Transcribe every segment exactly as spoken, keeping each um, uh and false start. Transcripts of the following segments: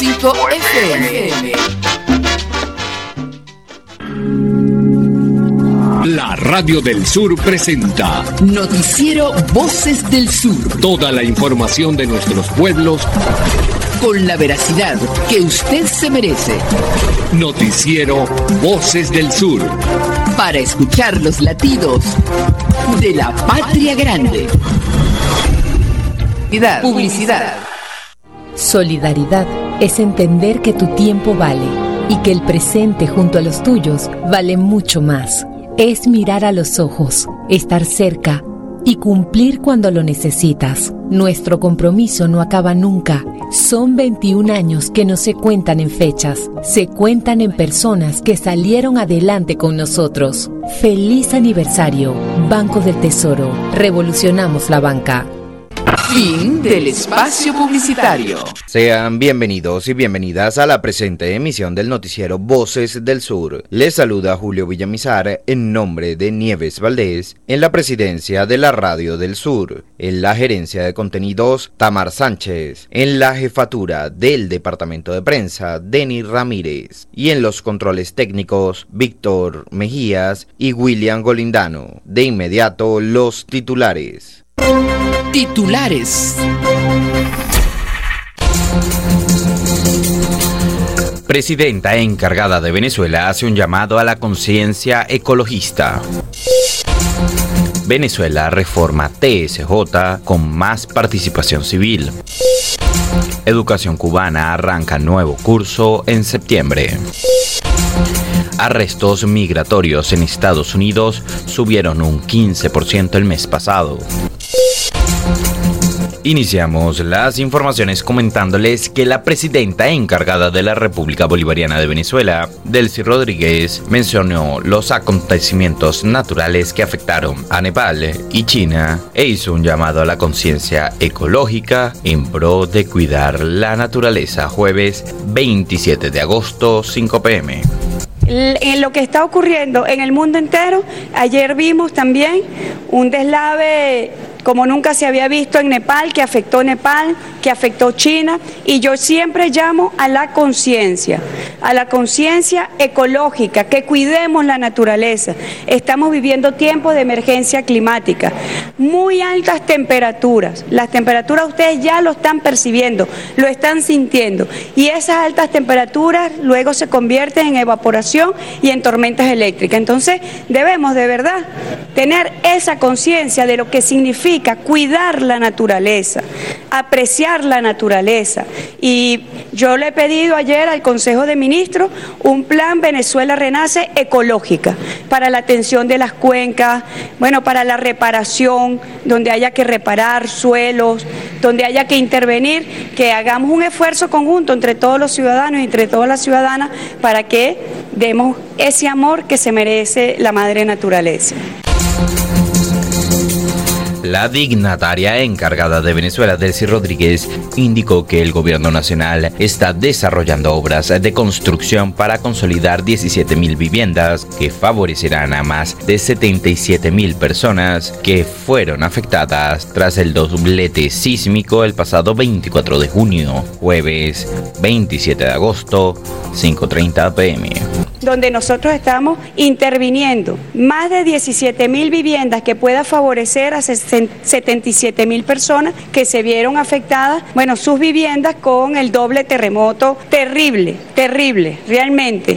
cinco F M. La Radio del Sur presenta Noticiero Voces del Sur. Toda la información de nuestros pueblos con la veracidad que usted se merece. Noticiero Voces del Sur. Para escuchar los latidos de la patria grande. Publicidad. Publicidad. Solidaridad es entender que tu tiempo vale y que el presente junto a los tuyos vale mucho más. Es mirar a los ojos, estar cerca y cumplir cuando lo necesitas. Nuestro compromiso no acaba nunca. Son veintiún años que no se cuentan en fechas, se cuentan en personas que salieron adelante con nosotros. ¡Feliz aniversario! Banco del Tesoro. Revolucionamos la banca. Fin del espacio publicitario. Sean bienvenidos y bienvenidas a la presente emisión del noticiero Voces del Sur. Les saluda Julio Villamizar en nombre de Nieves Valdés en la presidencia de la Radio del Sur. En la gerencia de contenidos, Tamar Sánchez. En la jefatura del departamento de prensa, Denis Ramírez. Y en los controles técnicos, Víctor Mejías y William Golindano. De inmediato, los titulares. Titulares. Presidenta encargada de Venezuela hace un llamado a la conciencia ecologista. Venezuela reforma T S J con más participación civil. Educación cubana arranca nuevo curso en septiembre. Arrestos migratorios en Estados Unidos subieron un quince por ciento el mes pasado. Iniciamos las informaciones comentándoles que la presidenta encargada de la República Bolivariana de Venezuela, Delcy Rodríguez, mencionó los acontecimientos naturales que afectaron a Nepal y China e hizo un llamado a la conciencia ecológica en pro de cuidar la naturaleza. Jueves veintisiete de agosto, cinco p m En lo que está ocurriendo en el mundo entero, ayer vimos también un deslave como nunca se había visto en Nepal, que afectó Nepal, que afectó China, y yo siempre llamo a la conciencia, a la conciencia ecológica, que cuidemos la naturaleza. Estamos viviendo tiempos de emergencia climática, muy altas temperaturas, las temperaturas ustedes ya lo están percibiendo, lo están sintiendo, y esas altas temperaturas luego se convierten en evaporación y en tormentas eléctricas. Entonces debemos de verdad tener esa conciencia de lo que significa cuidar la naturaleza, apreciar la naturaleza. Y yo le he pedido ayer al Consejo de Ministros un plan Venezuela Renace ecológica para la atención de las cuencas, bueno, para la reparación, donde haya que reparar suelos, donde haya que intervenir, que hagamos un esfuerzo conjunto entre todos los ciudadanos y entre todas las ciudadanas para que demos ese amor que se merece la madre naturaleza. La dignataria encargada de Venezuela, Delcy Rodríguez, indicó que el gobierno nacional está desarrollando obras de construcción para consolidar diecisiete mil viviendas que favorecerán a más de setenta y siete mil personas que fueron afectadas tras el doblete sísmico el pasado veinticuatro de junio, jueves veintisiete de agosto, cinco treinta p m donde nosotros estamos interviniendo más de diecisiete mil viviendas que pueda favorecer a setenta y siete mil personas que se vieron afectadas, bueno, sus viviendas con el doble terremoto terrible, terrible, realmente.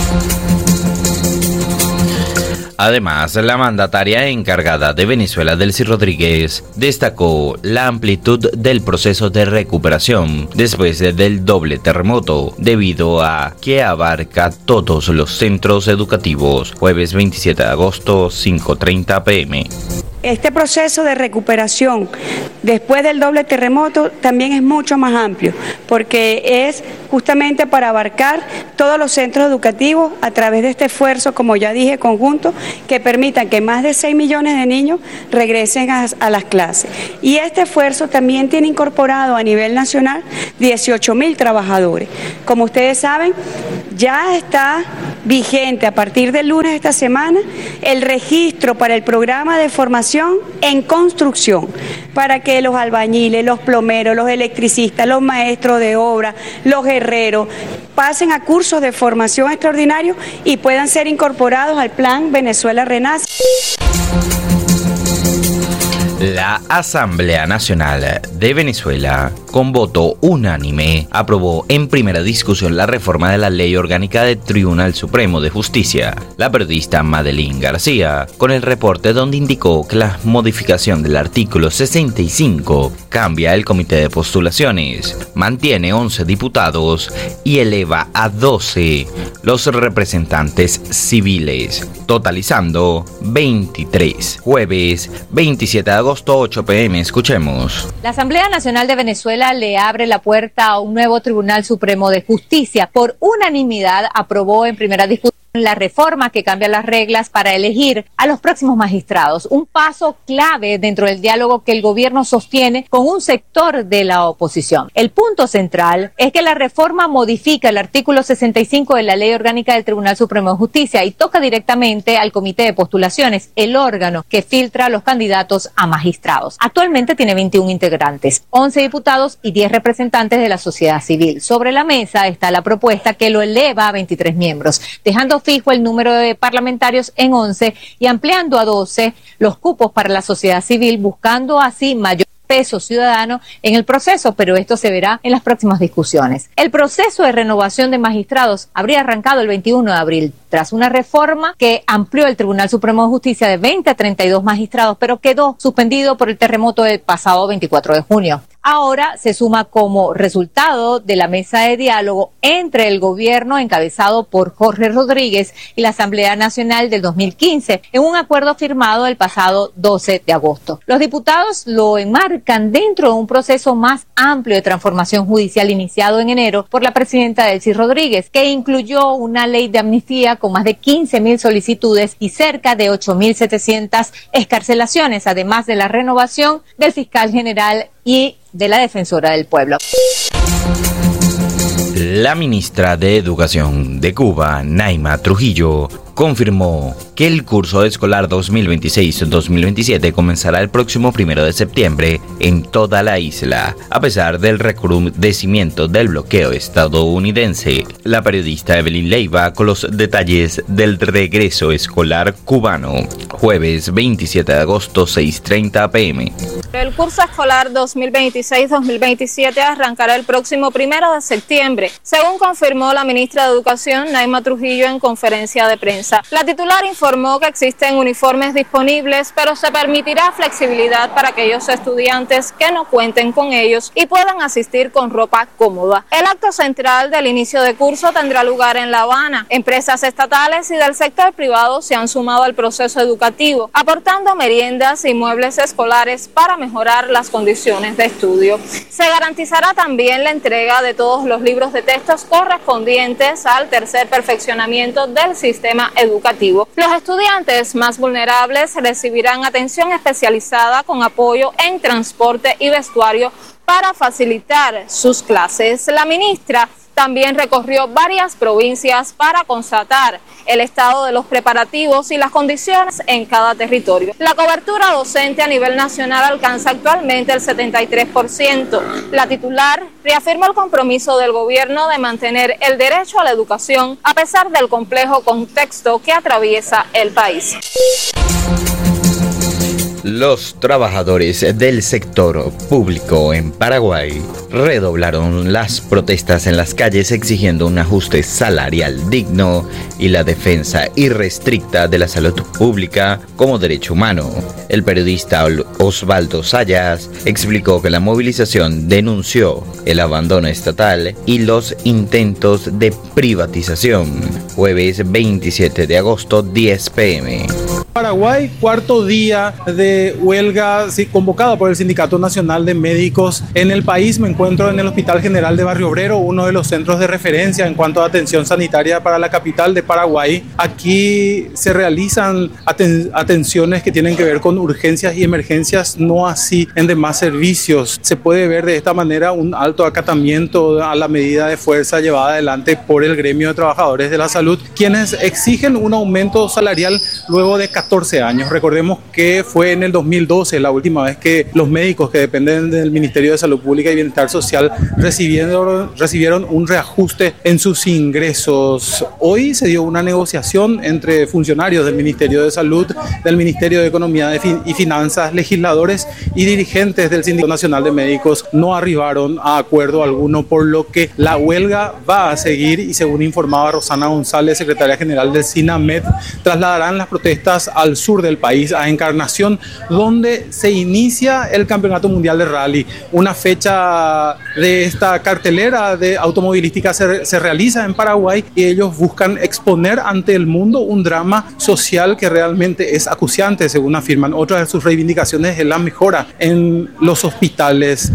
Además, la mandataria encargada de Venezuela, Delcy Rodríguez, destacó la amplitud del proceso de recuperación después del doble terremoto, debido a que abarca todos los centros educativos. Jueves veintisiete de agosto, cinco treinta p m Este proceso de recuperación después del doble terremoto también es mucho más amplio, porque es justamente para abarcar todos los centros educativos a través de este esfuerzo, como ya dije, conjunto, que permitan que más de seis millones de niños regresen a, a las clases. Y este esfuerzo también tiene incorporado a nivel nacional dieciocho mil trabajadores. Como ustedes saben, ya está vigente a partir del lunes de esta semana el registro para el programa de formación en construcción, para que los albañiles, los plomeros, los electricistas, los maestros de obra, los herreros pasen a cursos de formación extraordinarios y puedan ser incorporados al Plan Venezuela Renace. La Asamblea Nacional de Venezuela, con voto unánime, aprobó en primera discusión la reforma de la Ley Orgánica del Tribunal Supremo de Justicia. La periodista Madeline García, con el reporte donde indicó que la modificación del artículo sesenta y cinco cambia el comité de postulaciones, mantiene once diputados y eleva a doce los representantes civiles, totalizando veintitrés. Jueves veintisiete de agosto, ocho pe eme. Escuchemos. La Asamblea Nacional de Venezuela le abre la puerta a un nuevo Tribunal Supremo de Justicia. Por unanimidad aprobó en primera discusión la reforma que cambia las reglas para elegir a los próximos magistrados, un paso clave dentro del diálogo que el gobierno sostiene con un sector de la oposición. El punto central es que la reforma modifica el artículo sesenta y cinco de la Ley Orgánica del Tribunal Supremo de Justicia y toca directamente al Comité de Postulaciones, el órgano que filtra a los candidatos a magistrados. Actualmente tiene veintiún integrantes, once diputados y diez representantes de la sociedad civil. Sobre la mesa está la propuesta que lo eleva a veintitrés miembros, dejando fijo el número de parlamentarios en once y ampliando a doce los cupos para la sociedad civil, buscando así mayor peso ciudadano en el proceso, pero esto se verá en las próximas discusiones. El proceso de renovación de magistrados habría arrancado el veintiuno de abril, tras una reforma que amplió el Tribunal Supremo de Justicia de veinte a treinta y dos magistrados, pero quedó suspendido por el terremoto del pasado veinticuatro de junio. Ahora se suma como resultado de la mesa de diálogo entre el gobierno encabezado por Jorge Rodríguez y la Asamblea Nacional del dos mil quince, en un acuerdo firmado el pasado doce de agosto. Los diputados lo enmarcan dentro de un proceso más amplio de transformación judicial iniciado en enero por la presidenta Delcy Rodríguez, que incluyó una ley de amnistía con más de quince mil solicitudes y cerca de ocho mil setecientas excarcelaciones, además de la renovación del fiscal general y de la defensora del pueblo. La ministra de Educación de Cuba, Naima Trujillo, confirmó que el curso escolar dos mil veintiséis dos mil veintisiete comenzará el próximo primero de septiembre en toda la isla, a pesar del recrudecimiento del bloqueo estadounidense. La periodista Evelyn Leiva con los detalles del regreso escolar cubano, jueves veintisiete de agosto, seis treinta pe eme. El curso escolar dos mil veintiséis dos mil veintisiete arrancará el próximo primero de septiembre, según confirmó la ministra de Educación, Naima Trujillo, en conferencia de prensa. La titular informó que existen uniformes disponibles, pero se permitirá flexibilidad para aquellos estudiantes que no cuenten con ellos y puedan asistir con ropa cómoda. El acto central del inicio de curso tendrá lugar en La Habana. Empresas estatales y del sector privado se han sumado al proceso educativo, aportando meriendas y muebles escolares para mejorar las condiciones de estudio. Se garantizará también la entrega de todos los libros de textos correspondientes al tercer perfeccionamiento del sistema educativo. Los estudiantes más vulnerables recibirán atención especializada con apoyo en transporte y vestuario para facilitar sus clases. La ministra también recorrió varias provincias para constatar el estado de los preparativos y las condiciones en cada territorio. La cobertura docente a nivel nacional alcanza actualmente el setenta y tres por ciento. La titular reafirmó el compromiso del gobierno de mantener el derecho a la educación a pesar del complejo contexto que atraviesa el país. Los trabajadores del sector público en Paraguay redoblaron las protestas en las calles exigiendo un ajuste salarial digno y la defensa irrestricta de la salud pública como derecho humano. El periodista Osvaldo Sayas explicó que la movilización denunció el abandono estatal y los intentos de privatización. Jueves veintisiete de agosto, diez pe eme. Paraguay, cuarto día de huelga sí, convocada por el Sindicato Nacional de Médicos en el país. Me encuentro en el Hospital General de Barrio Obrero, uno de los centros de referencia en cuanto a atención sanitaria para la capital de Paraguay. Aquí se realizan aten- atenciones que tienen que ver con urgencias y emergencias, no así en demás servicios. Se puede ver de esta manera un alto acatamiento a la medida de fuerza llevada adelante por el gremio de trabajadores de la salud, quienes exigen un aumento salarial luego de catorce años. Recordemos que fue en el dos mil doce la última vez que los médicos que dependen del Ministerio de Salud Pública y Bienestar Social recibieron, recibieron un reajuste en sus ingresos. Hoy se dio una negociación entre funcionarios del Ministerio de Salud, del Ministerio de Economía y Finanzas, legisladores y dirigentes del Sindicato Nacional de Médicos. No arribaron a acuerdo alguno, por lo que la huelga va a seguir y, según informaba Rosana González, secretaria general del SINAMED, trasladarán las protestas al sur del país, a Encarnación, donde se inicia el Campeonato Mundial de Rally. Una fecha de esta cartelera de automovilística se, se realiza en Paraguay y ellos buscan exponer ante el mundo un drama social que realmente es acuciante, según afirman. Otra de sus reivindicaciones es la mejora en los hospitales.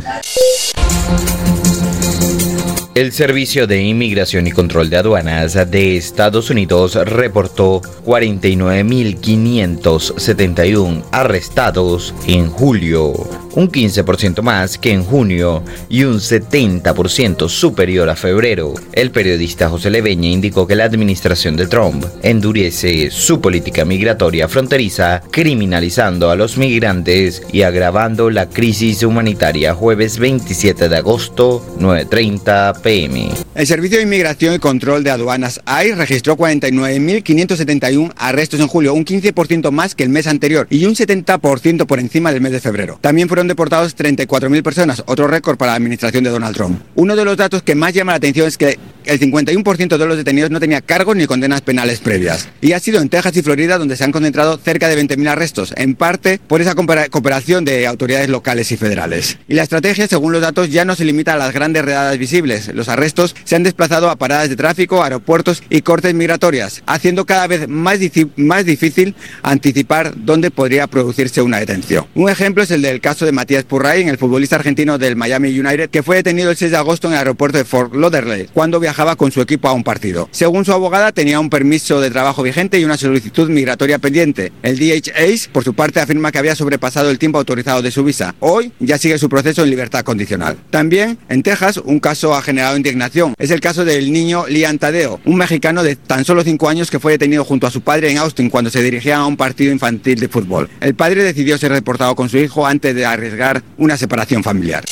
El Servicio de Inmigración y Control de Aduanas de Estados Unidos reportó cuarenta y nueve mil quinientos setenta y uno arrestados en julio, un quince por ciento más que en junio y un setenta por ciento superior a febrero. El periodista José Leveña indicó que la administración de Trump endurece su política migratoria fronteriza, criminalizando a los migrantes y agravando la crisis humanitaria. Jueves veintisiete de agosto, nueve treinta p m El Servicio de Inmigración y Control de Aduanas I C E registró cuarenta y nueve mil quinientos setenta y uno arrestos en julio, un quince por ciento más que el mes anterior y un setenta por ciento por encima del mes de febrero. También fueron deportados treinta y cuatro mil personas, otro récord para la administración de Donald Trump. Uno de los datos que más llama la atención es que el cincuenta y uno por ciento de los detenidos no tenía cargos ni condenas penales previas. Y ha sido en Texas y Florida donde se han concentrado cerca de veinte mil arrestos, en parte por esa cooperación de autoridades locales y federales. Y la estrategia, según los datos, ya no se limita a las grandes redadas visibles. Los arrestos se han desplazado a paradas de tráfico, aeropuertos y cortes migratorias, haciendo cada vez más, más difícil anticipar dónde podría producirse una detención. Un ejemplo es el del caso de Matías Purraín, el futbolista argentino del Miami United, que fue detenido el seis de agosto en el aeropuerto de Fort Lauderdale, cuando viajaba con su equipo a un partido. Según su abogada, tenía un permiso de trabajo vigente y una solicitud migratoria pendiente. El D H A, por su parte, afirma que había sobrepasado el tiempo autorizado de su visa. Hoy ya sigue su proceso en libertad condicional. También, en Texas, un caso ha generado indignación. Es el caso del niño Lian Tadeo, un mexicano de tan solo cinco años que fue detenido junto a su padre en Austin cuando se dirigían a un partido infantil de fútbol. El padre decidió ser reportado con su hijo antes de arriesgar una separación familiar.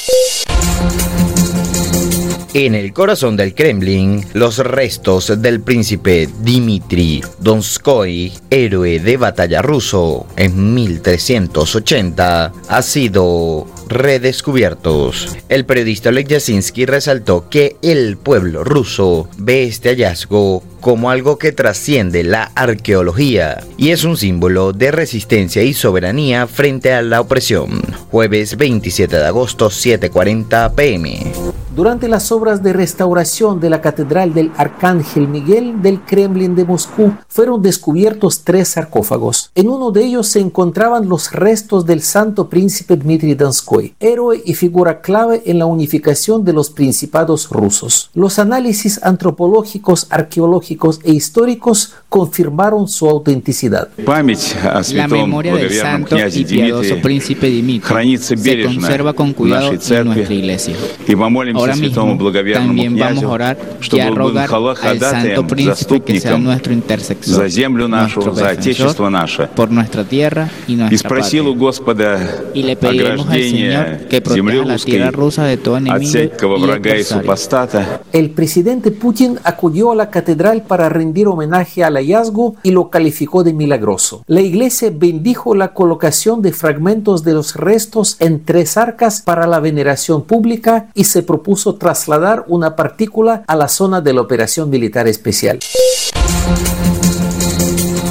En el corazón del Kremlin, los restos del príncipe Dmitri Donskoy, héroe de batalla ruso en mil trescientos ochenta, ha sido redescubiertos. El periodista Oleg Yasinski resaltó que el pueblo ruso ve este hallazgo como algo que trasciende la arqueología y es un símbolo de resistencia y soberanía frente a la opresión. Jueves veintisiete de agosto, siete cuarenta p m Durante las obras de restauración de la Catedral del Arcángel Miguel del Kremlin de Moscú, fueron descubiertos tres sarcófagos. En uno de ellos se encontraban los restos del santo príncipe Dmitri Donskoy, héroe y figura clave en la unificación de los principados rusos. Los análisis antropológicos, arqueológicos e históricos confirmaron su autenticidad. La memoria del santo y piadoso príncipe Dmitri se conserva con cuidado en nuestra iglesia. Ahora mismo también vamos a orar y a rogar al santo príncipe que sea nuestro intersector, nuestro defensor por nuestra tierra y nuestra patria. Y le pediremos al Señor que proteja la tierra rusa de todo enemigo y adversario. El presidente Putin acudió a la catedral para rendir homenaje al hallazgo y lo calificó de milagroso. La iglesia bendijo la colocación de fragmentos de los restos en tres arcas para la veneración pública y se propuso trasladar una partícula a la zona de la operación militar especial.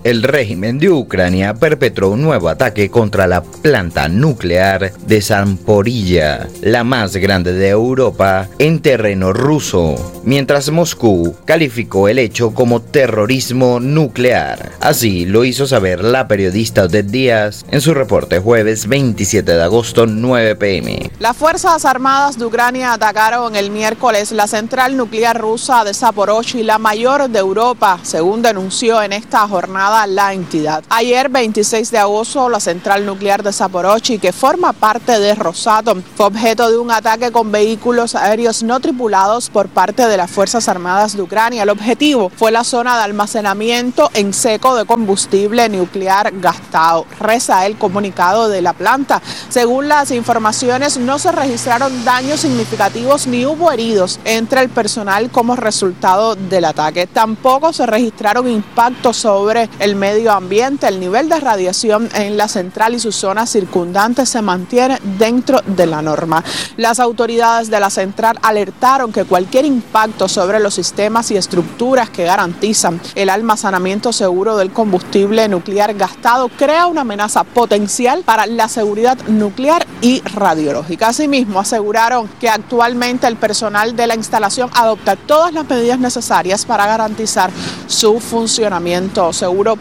El régimen de Ucrania perpetró un nuevo ataque contra la planta nuclear de Zaporilla, la más grande de Europa, en terreno ruso, mientras Moscú calificó el hecho como terrorismo nuclear. Así lo hizo saber la periodista Odette Díaz en su reporte jueves veintisiete de agosto, nueve pe eme. Las Fuerzas Armadas de Ucrania atacaron el miércoles la central nuclear rusa de Zaporozhye, la mayor de Europa, según denunció en esta jornada la entidad. Ayer, veintiséis de agosto, la central nuclear de Zaporozhye, que forma parte de Rosatom, fue objeto de un ataque con vehículos aéreos no tripulados por parte de las Fuerzas Armadas de Ucrania. El objetivo fue la zona de almacenamiento en seco de combustible nuclear gastado, reza el comunicado de la planta. Según las informaciones, no se registraron daños significativos ni hubo heridos entre el personal como resultado del ataque. Tampoco se registraron impactos sobre el medio ambiente. El nivel de radiación en la central y sus zonas circundantes se mantiene dentro de la norma. Las autoridades de la central alertaron que cualquier impacto sobre los sistemas y estructuras que garantizan el almacenamiento seguro del combustible nuclear gastado crea una amenaza potencial para la seguridad nuclear y radiológica. Asimismo, aseguraron que actualmente el personal de la instalación adopta todas las medidas necesarias para garantizar su funcionamiento seguro.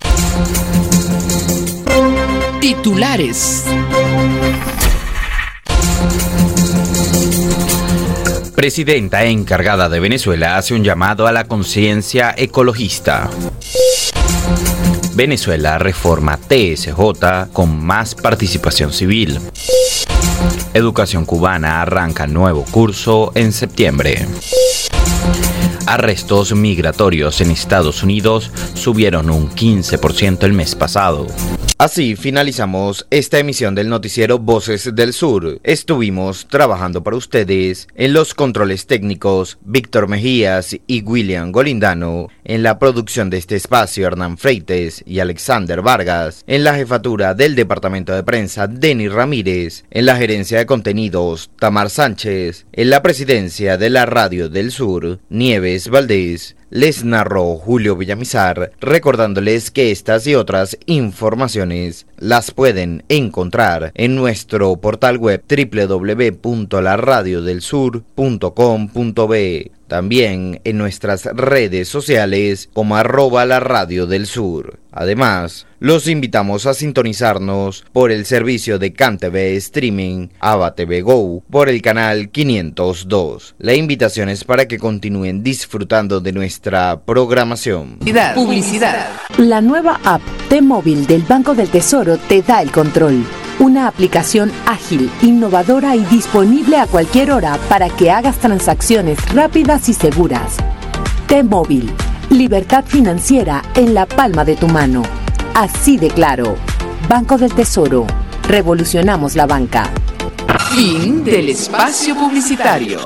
Titulares. Presidenta encargada de Venezuela hace un llamado a la conciencia ecologista. Venezuela reforma te ese jota con más participación civil. Educación cubana arranca nuevo curso en septiembre. Arrestos migratorios en Estados Unidos subieron un quince por ciento el mes pasado. Así finalizamos esta emisión del noticiero Voces del Sur. Estuvimos trabajando para ustedes en los controles técnicos Víctor Mejías y William Golindano, en la producción de este espacio Hernán Freites y Alexander Vargas, en la jefatura del departamento de prensa Denis Ramírez, en la gerencia de contenidos Tamar Sánchez, en la presidencia de la Radio del Sur Nieves Valdés. Les narró Julio Villamizar, recordándoles que estas y otras informaciones las pueden encontrar en nuestro portal web doble u doble u doble u punto la radio del sur punto com punto be. También en nuestras redes sociales como arroba la radio del sur. Además, los invitamos a sintonizarnos por el servicio de CanTV Streaming, Ava T V Go, por el canal quinientos dos. La invitación es para que continúen disfrutando de nuestra programación. Publicidad. Publicidad. La nueva app T-Móvil del Banco del Tesoro te da el control. Una aplicación ágil, innovadora y disponible a cualquier hora para que hagas transacciones rápidas y seguras. T-Móvil, libertad financiera en la palma de tu mano. Así de claro. Banco del Tesoro. Revolucionamos la banca. Fin del espacio publicitario.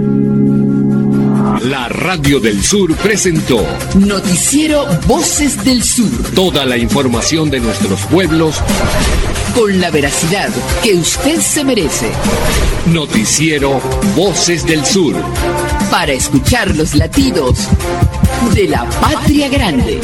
La Radio del Sur presentó Noticiero Voces del Sur. Toda la información de nuestros pueblos con la veracidad que usted se merece. Noticiero Voces del Sur. Para escuchar los latidos de la patria grande.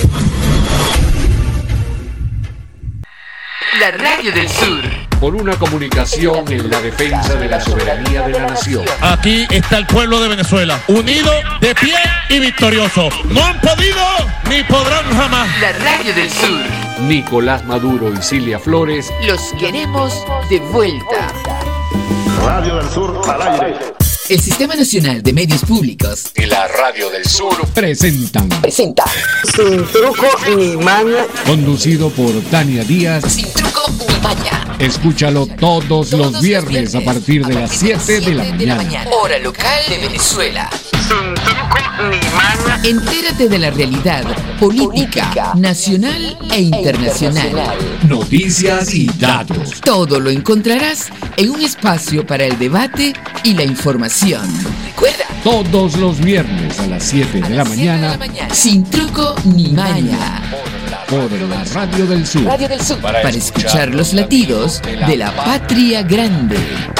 La Radio del Sur. Por una comunicación en la defensa de la soberanía de la nación. Aquí está el pueblo de Venezuela, unido, de pie y victorioso. No han podido ni podrán jamás. La Radio del Sur. Nicolás Maduro y Cilia Flores. Los queremos de vuelta. Radio del Sur al aire. El Sistema Nacional de Medios Públicos y la Radio del Sur presentan. Presenta. Sin truco ni maña. Conducido por Tania Díaz. Sin truco ni maña. Escúchalo todos, todos los viernes, viernes a partir de las siete de la mañana. mañana. Hora local de Venezuela. Sin truco ni maña. Entérate de la realidad política, política nacional e internacional. internacional. Noticias y datos. Todo lo encontrarás en un espacio para el debate y la información. Recuerda. Todos los viernes a las siete de la mañana. Sin truco ni maña. Por la Radio del Sur. Radio del Sur. Para, para escuchar los latidos de la patria grande.